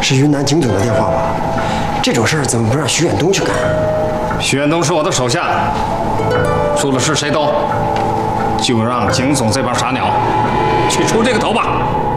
是云南警总的电话吧？这种事儿怎么不让徐远东去干？ 徐远东是我的手下，出了事谁兜？就让警总这帮傻鸟去出这个头吧。